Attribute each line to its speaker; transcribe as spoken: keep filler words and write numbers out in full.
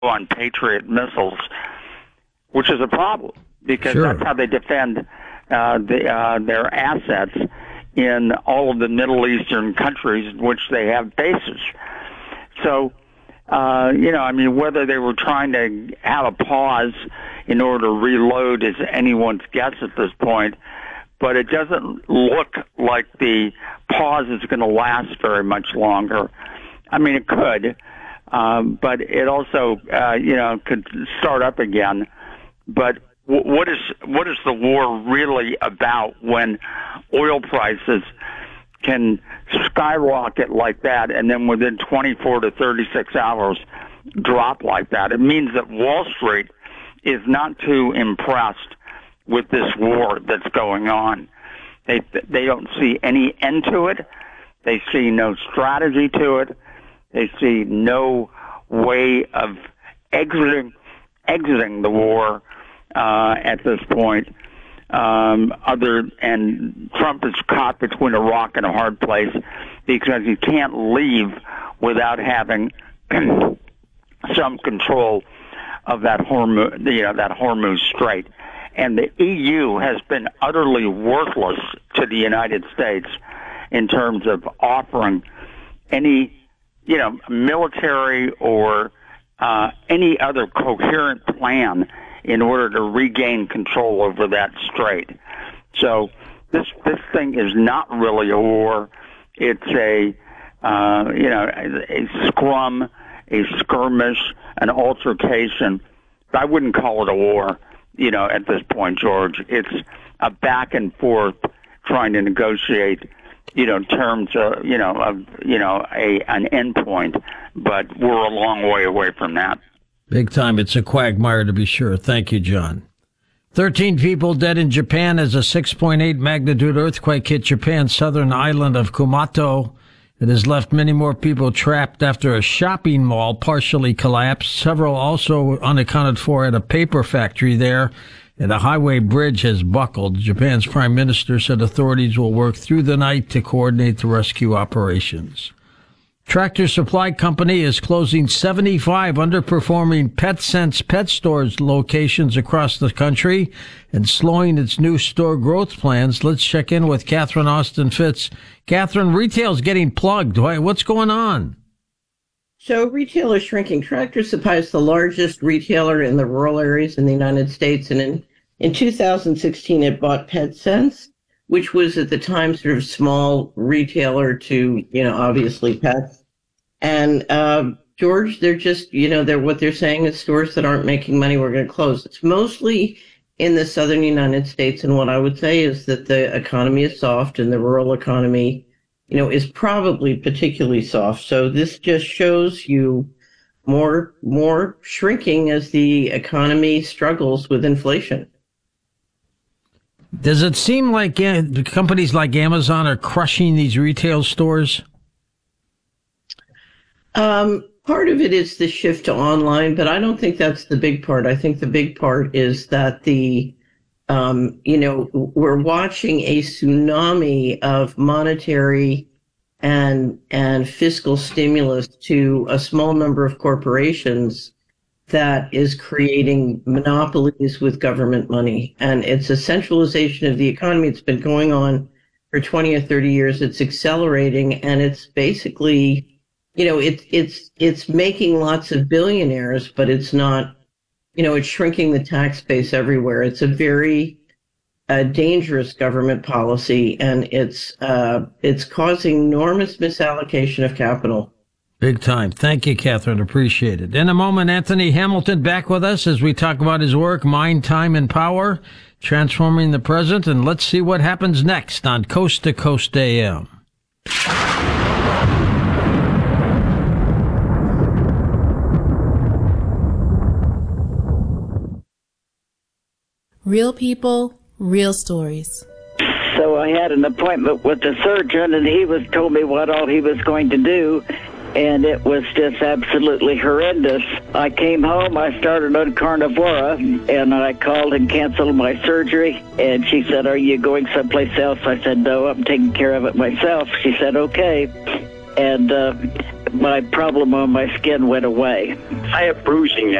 Speaker 1: on Patriot missiles, which is a problem because
Speaker 2: Sure.
Speaker 1: that's how they defend uh, the, uh, their assets in all of the Middle Eastern countries in which they have bases. So, uh, you know, I mean, whether they were trying to have a pause in order to reload is anyone's guess at this point, but it doesn't look like the pause is going to last very much longer. I mean, it could, um, but it also, uh, you know, could start up again. But w- what is what is the war really about when oil prices can skyrocket like that and then within twenty-four to thirty-six hours drop like that? It means that Wall Street is not too impressed with this war that's going on. They they don't see any end to it. They see no strategy to it. They see no way of exiting exiting the war uh, at this point. Um, other and Trump is caught between a rock and a hard place because he can't leave without having some control of that Hormuz, you know, that Hormuz Strait. And the E U has been utterly worthless to the United States in terms of offering any, you know, military or uh, any other coherent plan in order to regain control over that strait. So this this thing is not really a war. It's a, uh, you know, a, a scrum, a skirmish, an altercation. I wouldn't call it a war, you know, at this point, George. It's a back and forth trying to negotiate, you know, terms of, you know, of, you know, a an endpoint, but we're a long way away from that.
Speaker 2: Big time. It's a quagmire, to be sure. Thank you, John. Thirteen people dead in Japan as a six point eight magnitude earthquake hit Japan's southern island of Kumato. It has left many more people trapped after a shopping mall partially collapsed. Several also unaccounted for at a paper factory there. And a highway bridge has buckled. Japan's prime minister said authorities will work through the night to coordinate the rescue operations. Tractor Supply Company is closing seventy-five underperforming PetSense pet stores locations across the country and slowing its new store growth plans. Let's check in with Catherine Austin Fitz. Catherine, retail's getting plugged. What's going on?
Speaker 3: So retail is shrinking. Tractor Supply is the largest retailer in the rural areas in the United States. And in, in two thousand sixteen, it bought PetSense, which was at the time sort of small retailer to, you know, obviously pets. And, uh, George, they're just, you know, they're, what they're saying is stores that aren't making money, we're going to close. It's mostly in the southern United States. And what I would say is that the economy is soft and the rural economy, you know, is probably particularly soft. So this just shows you more, more shrinking as the economy struggles with inflation.
Speaker 2: Does it seem like uh, companies like Amazon are crushing these retail stores?
Speaker 3: Um, part of it is the shift to online, but I don't think that's the big part. I think the big part is that the, um, you know, we're watching a tsunami of monetary and and fiscal stimulus to a small number of corporations that is creating monopolies with government money. And it's a centralization of the economy. It's been going on for twenty or thirty years. It's accelerating, and it's basically, you know, it's it's it's making lots of billionaires, but it's not, you know, it's shrinking the tax base everywhere. It's a very uh, dangerous government policy, and it's uh, it's causing enormous misallocation of capital.
Speaker 2: Big time. Thank you, Catherine. Appreciate it. In a moment, Anthony Hamilton back with us as we talk about his work, Mind, Time, and Power, Transforming the Present, and let's see what happens next on Coast to Coast A M.
Speaker 4: Real people, real stories.
Speaker 5: So I had an appointment with the surgeon, and he was told me what all he was going to do, and it was just absolutely horrendous. I came home, I started on Carnivora, and I called and canceled my surgery, and she said, "Are you going someplace else?" I said, "No, I'm taking care of it myself." She said, "Okay." And uh, my problem on my skin went away.
Speaker 6: I have bruising